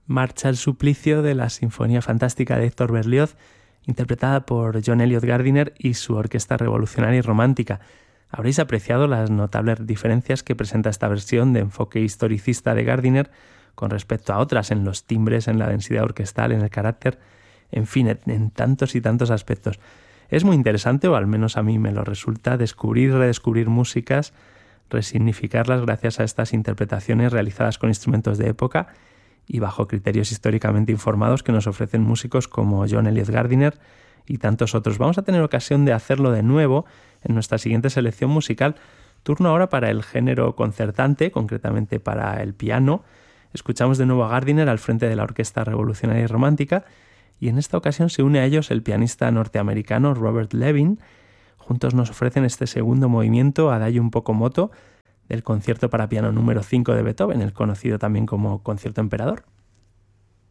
Marcha el suplicio de la Sinfonía Fantástica de Héctor Berlioz, interpretada por John Eliot Gardiner y su Orquesta Revolucionaria y Romántica. Habréis apreciado las notables diferencias que presenta esta versión de enfoque historicista de Gardiner con respecto a otras en los timbres, en la densidad orquestal, en el carácter, en fin, en tantos y tantos aspectos. Es muy interesante, o al menos a mí me lo resulta, descubrir y redescubrir músicas, resignificarlas gracias a estas interpretaciones realizadas con instrumentos de época y bajo criterios históricamente informados que nos ofrecen músicos como John Eliot Gardiner y tantos otros. Vamos a tener ocasión de hacerlo de nuevo en nuestra siguiente selección musical. Turno ahora para el género concertante, concretamente para el piano. Escuchamos de nuevo a Gardiner al frente de la Orquesta Revolucionaria y Romántica, y en esta ocasión se une a ellos el pianista norteamericano Robert Levin. Juntos nos ofrecen este segundo movimiento, Adagio un poco moto, del concierto para piano número 5 de Beethoven, el conocido también como Concierto Emperador.